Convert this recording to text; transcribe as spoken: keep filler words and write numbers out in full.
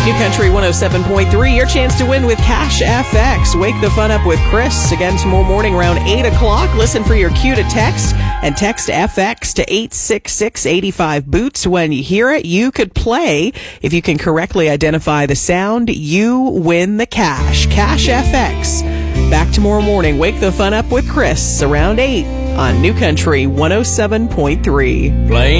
New Country one oh seven point three, your chance to win with Cash F X. Wake the fun up with Chris again tomorrow morning around eight o'clock. Listen for your cue to text and text F X to eight six six, eight five, boots. When you hear it, you could play. If you can correctly identify the sound, you win the cash. Cash F X. Back tomorrow morning. Wake the fun up with Chris around eight on New Country one oh seven point three. Play